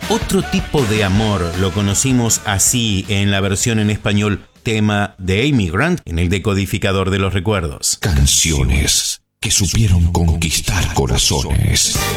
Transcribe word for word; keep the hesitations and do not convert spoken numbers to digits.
Otro tipo de amor lo conocimos así en la versión en español, tema de Amy Grant en el decodificador de los recuerdos. Canciones que supieron conquistar corazones.